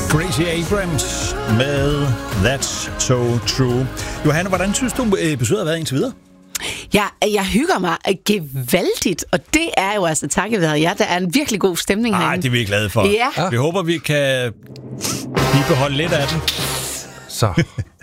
Gracie Abrams med That's So True. Johanne, hvordan synes du, episoden har været indtil videre? Ja, jeg hygger mig gevaldigt, og det er jo altså takket være jer. Der er en virkelig god stemning herinde. Det er vi glade for. Ja. Vi håber, vi kan beholde lidt af det. Så.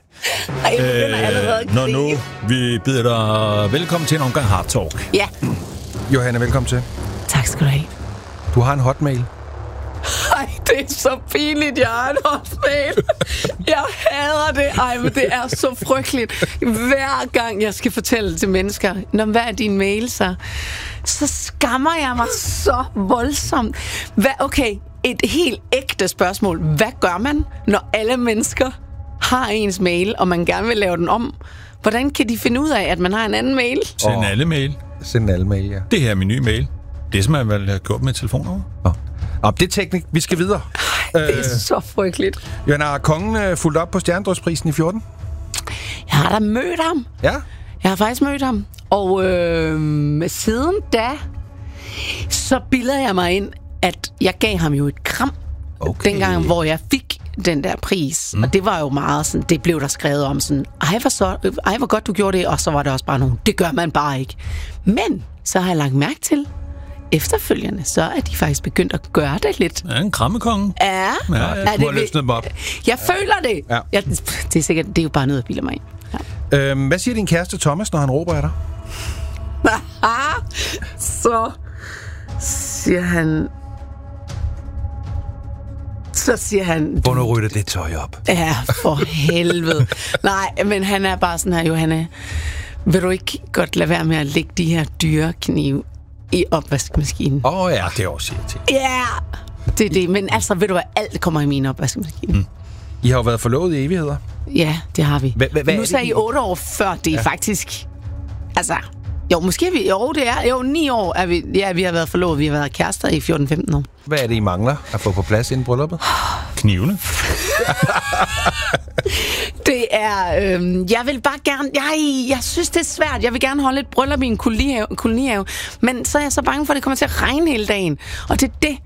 Når nu vi byder dig velkommen til en omgang Hard Talk. Ja. Johanne, velkommen til. Tak skal du have. Du har en hotmail. Ej, det er så pinligt, jeg har en hotmail. Jeg hader det. Ej, men det er så frygteligt. Hver gang jeg skal fortælle det til mennesker, hvad er din mail så skammer jeg mig så voldsomt. Okay, et helt ægte spørgsmål. Hvad gør man, når alle mennesker har ens mail, og man gerne vil lave den om? Hvordan kan de finde ud af, at man har en anden mail? Send alle mail. Send alle mail, ja. Det her er min nye mail. Det er som man vil have gjort med telefoner. Det er teknik. Vi skal videre. Det er så frygteligt. Johanna, har kongen fulgt op på Stjernedrysprisen i 14? Jeg har da mødt ham. Ja? Jeg har faktisk mødt ham. Og siden da, så billeder jeg mig ind, at jeg gav ham jo et kram. Okay. Dengang, hvor jeg fik den der pris. Og det var jo meget sådan, det blev der skrevet om sådan, ej hvor godt du gjorde det, og så var det også bare nogen, det gør man bare ikke. Men så har jeg lagt mærke til, efterfølgende, så er de faktisk begyndt at gøre det lidt. Ja, en krammekonge. Ja. Du har løftet dem op. Jeg føler det. Ja. Det er sikkert, det er jo bare noget, jeg bilder mig ind. Ja. Hvad siger din kæreste Thomas, når han råber af dig? Så siger han... Hvor nu rytter det tøj op. Ja, for helvede. Nej, men han er bare sådan her, Johanne. Vil du ikke godt lade være med at lægge de her dyre knive i opvaskemaskinen? Ja. Det er også til. Ja, det er det. Men altså, ved du hvad, alt kommer i min opvaskemaskine. I har jo været forlovet i evigheder. Ja, det har vi. Hvad nu sagde I 8 år før, det er faktisk... Altså, jo, måske vi... Jo, det er... Jo, 9 år er vi... Ja, vi har været forlovet. Vi har været kærester i 14-15 år. Hvad er det, I mangler at få på plads inden brylluppet? Knivene. Det er... jeg vil bare gerne... Jeg synes, det er svært. Jeg vil gerne holde et bryllup i en kolonihave. Men så er jeg så bange for, at det kommer til at regne hele dagen. Og det er det,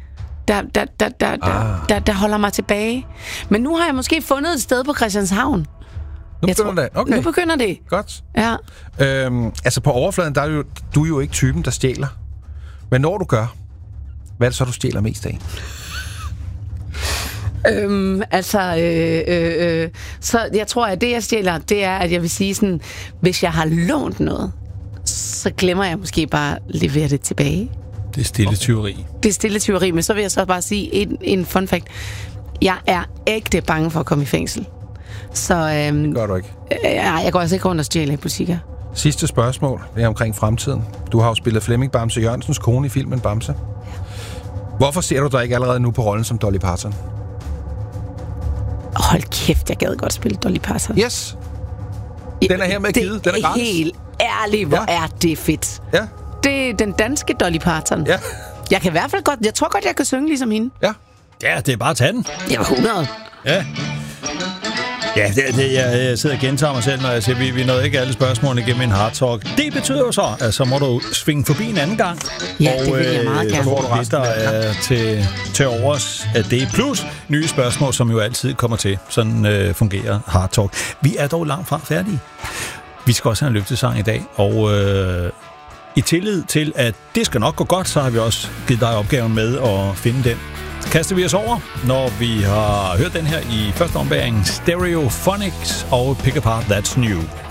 der holder mig tilbage. Men nu har jeg måske fundet et sted på Christianshavn. Nu begynder det. Okay. Nu begynder det. Godt. Ja. Altså på overfladen, der er du er jo ikke typen, der stjæler. Men når du gør, hvad er det så, du stjæler mest af? Så jeg tror, at det, jeg stjæler, det er, at jeg vil sige sådan, hvis jeg har lånt noget, så glemmer jeg måske bare at levere det tilbage. Det er stille tyveri. Det er stille tyveri, men så vil jeg så bare sige en fun fact. Jeg er ægte bange for at komme i fængsel. Så det gør du ikke. Jeg går altså ikke rundt og stjæler i butikker. Sidste spørgsmål, det er omkring fremtiden. Du har jo spillet Flemming Bamse Jørgensens kone i filmen Bamse. Hvorfor ser du dig ikke allerede nu på rollen som Dolly Parton? Hold kæft, jeg gad godt spille Dolly Parton. Yes. Den er her med givet. Den er gratis. Helt ærligt, hvor er det fedt. Ja. Det er den danske Dolly Parton. Ja. Jeg kan i hvert fald godt... Jeg tror godt, jeg kan synge ligesom hende. Ja. Ja, det er bare at tage den. Jeg var 100. Ja. Ja, jeg sidder og gentager mig selv, når jeg siger, vi nåede ikke alle spørgsmålene igennem en hard talk. Det betyder jo så, at så må du svinge forbi en anden gang. Ja, det vil jeg meget gerne. Så får du det, der er til overs af det. Plus nye spørgsmål, som jo altid kommer til. Sådan fungerer hard talk. Vi er dog langt fra færdige. Vi skal også have en løftesang i dag, og i tillid til, at det skal nok gå godt, så har vi også givet dig opgaven med at finde den. Kaster vi os over, når vi har hørt den her i første ombæring, Stereophonics og Pick Apart That's New.